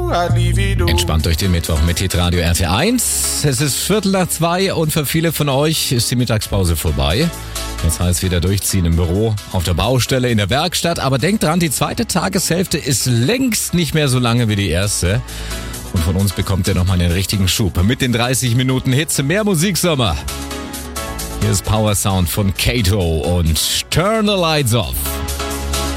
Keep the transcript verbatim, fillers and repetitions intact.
Entspannt durch den Mittwoch mit Hitradio R T eins. Es ist Viertel nach zwei und für viele von euch ist die Mittagspause vorbei. Das heißt wieder durchziehen im Büro, auf der Baustelle, in der Werkstatt. Aber denkt dran, die zweite Tageshälfte ist längst nicht mehr so lange wie die erste. Und von uns bekommt ihr nochmal den richtigen Schub. Mit den dreißig Minuten Hitze, mehr Musiksommer. Hier ist Power Sound von Kato und Turn the Lights Off.